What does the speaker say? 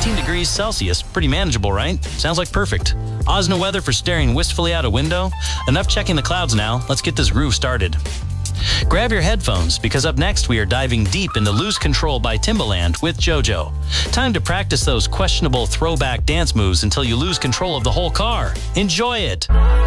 18 degrees Celsius. Pretty manageable, right? Sounds like perfect. Osna weather for staring wistfully out a window? Enough checking the clouds now. Let's get this groove started. Grab your headphones, because up next we are diving deep into Lose Control by Timbaland with JoJo. Time to practice those questionable throwback dance moves until you lose control of the whole car. Enjoy it!